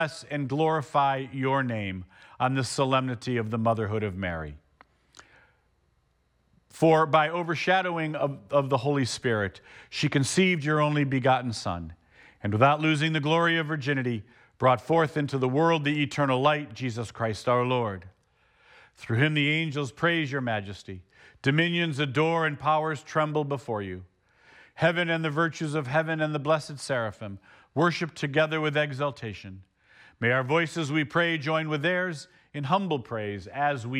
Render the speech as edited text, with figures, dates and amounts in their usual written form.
bless and glorify your name on the solemnity of the motherhood of Mary. For by overshadowing of the Holy Spirit, she conceived your only begotten Son, and without losing the glory of virginity, brought forth into the world the eternal light, Jesus Christ our Lord. Through him the angels praise your majesty. Dominions adore and powers tremble before you. Heaven and the virtues of heaven and the blessed seraphim worship together with exaltation. May our voices, we pray, join with theirs in humble praise as we